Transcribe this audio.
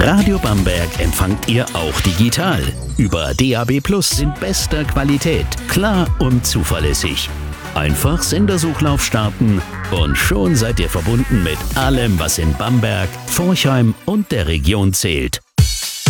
Radio Bamberg empfangt ihr auch digital. Über DAB+ in bester Qualität, klar und zuverlässig. Einfach Sendersuchlauf starten und schon seid ihr verbunden mit allem, was in Bamberg, Forchheim und der Region zählt.